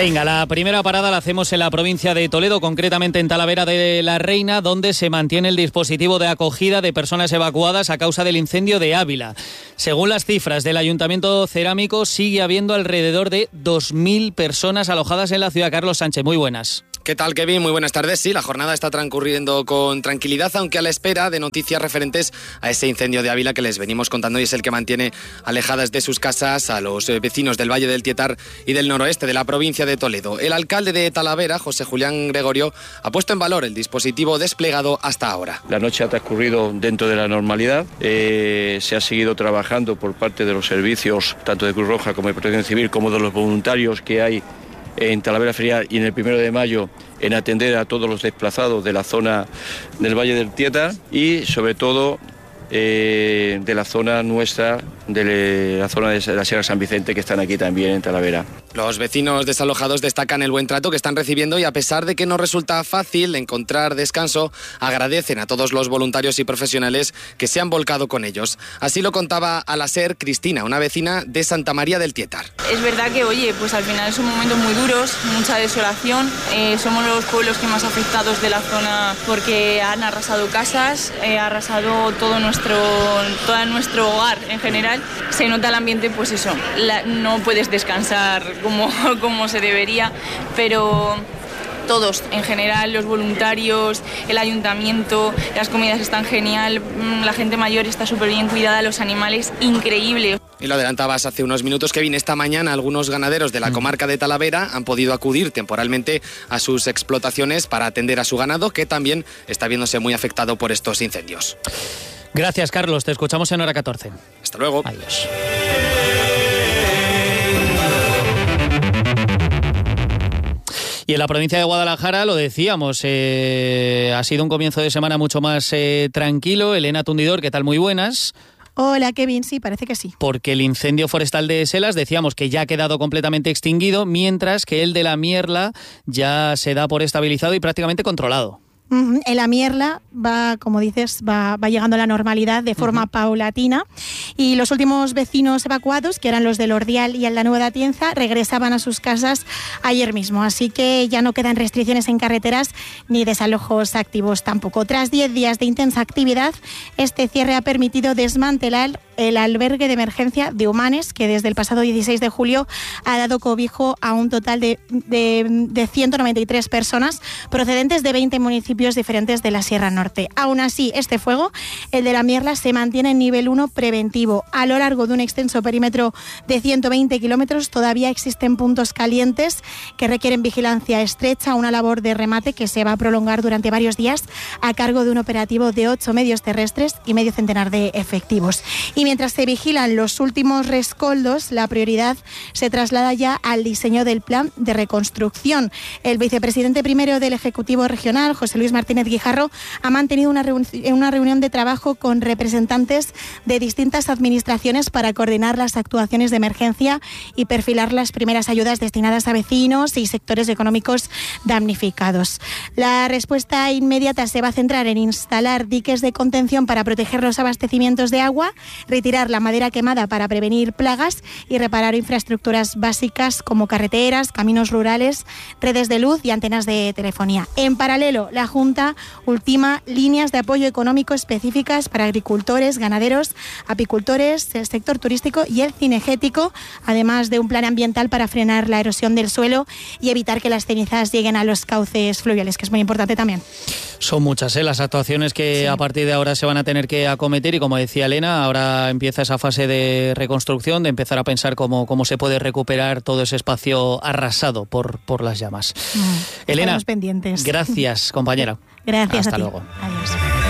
Venga, la primera parada la hacemos en la provincia de Toledo, concretamente en Talavera de la Reina, donde se mantiene el dispositivo de acogida de personas evacuadas a causa del incendio de Ávila. Según las cifras del Ayuntamiento Cerámico, sigue habiendo alrededor de 2.000 personas alojadas en la ciudad. Carlos Sánchez, muy buenas. ¿Qué tal, Kevin? Muy buenas tardes. Sí, la jornada está transcurriendo con tranquilidad, aunque a la espera de noticias referentes a ese incendio de Ávila que les venimos contando y es el que mantiene alejadas de sus casas a los vecinos del Valle del Tietar y del noroeste de la provincia de Toledo. El alcalde de Talavera, José Julián Gregorio, ha puesto en valor el dispositivo desplegado hasta ahora. La noche ha transcurrido dentro de la normalidad. Se ha seguido trabajando por parte de los servicios, tanto de Cruz Roja como de Protección Civil, como de los voluntarios que hay en Talavera Ferial y en el 1 de mayo en atender a todos los desplazados de la zona del Valle del Tietar y sobre todo de la zona nuestra, de la zona de la Sierra San Vicente, que están aquí también en Talavera. Los vecinos desalojados destacan el buen trato que están recibiendo y a pesar de que no resulta fácil encontrar descanso, agradecen a todos los voluntarios y profesionales que se han volcado con ellos. Así lo contaba a la SER Cristina, una vecina de Santa María del Tietar. Es verdad que, pues al final son momentos muy duros, mucha desolación. Somos los pueblos que más afectados de la zona porque han arrasado casas, arrasado todo nuestro hogar en general. Se nota el ambiente, pues eso, no puedes descansar como se debería, pero todos, en general, los voluntarios, el ayuntamiento, las comidas están genial, la gente mayor está súper bien cuidada, los animales, increíble. Y lo adelantabas hace unos minutos, Kevin, esta mañana algunos ganaderos de la comarca de Talavera han podido acudir temporalmente a sus explotaciones para atender a su ganado, que también está viéndose muy afectado por estos incendios. Gracias, Carlos. Te escuchamos en hora 14. Hasta luego. Adiós. Y en la provincia de Guadalajara, lo decíamos, ha sido un comienzo de semana mucho más tranquilo. Elena Tundidor, ¿qué tal? Muy buenas. Hola, Kevin, sí, parece que sí. Porque el incendio forestal de Selas, decíamos que ya ha quedado completamente extinguido, mientras que el de la Mierla ya se da por estabilizado y prácticamente controlado. En la Mierla va, como dices, va llegando a la normalidad de forma paulatina y los últimos vecinos evacuados, que eran los del Ordial y el la Nueva de Atienza, regresaban a sus casas ayer mismo, así que ya no quedan restricciones en carreteras ni desalojos activos tampoco. Tras 10 días de intensa actividad, este cierre ha permitido desmantelar el albergue de emergencia de Humanes, que desde el pasado 16 de julio ha dado cobijo a un total de 193 personas procedentes de 20 municipios diferentes de la Sierra Norte. Aún así, este fuego, el de la Mierla, se mantiene en nivel 1 preventivo. A lo largo de un extenso perímetro de 120 kilómetros todavía existen puntos calientes que requieren vigilancia estrecha, una labor de remate que se va a prolongar durante varios días a cargo de un operativo de 8 medios terrestres y medio centenar de efectivos. Y mientras se vigilan los últimos rescoldos, la prioridad se traslada ya al diseño del plan de reconstrucción. El vicepresidente primero del Ejecutivo Regional, José Luis Martínez Guijarro, ha mantenido una reunión de trabajo con representantes de distintas administraciones para coordinar las actuaciones de emergencia y perfilar las primeras ayudas destinadas a vecinos y sectores económicos damnificados. La respuesta inmediata se va a centrar en instalar diques de contención para proteger los abastecimientos de agua, retirar la madera quemada para prevenir plagas y reparar infraestructuras básicas como carreteras, caminos rurales, redes de luz y antenas de telefonía. En paralelo, la Junta ultima líneas de apoyo económico específicas para agricultores, ganaderos, apicultores, el sector turístico y el cinegético, además de un plan ambiental para frenar la erosión del suelo y evitar que las cenizas lleguen a los cauces fluviales, que es muy importante también. Son muchas las actuaciones que a partir de ahora se van a tener que acometer y, como decía Elena, ahora empieza esa fase de reconstrucción, de empezar a pensar cómo se puede recuperar todo ese espacio arrasado por las llamas. Elena, pendientes. Gracias, compañera. Gracias. Hasta a ti. luego. Adiós.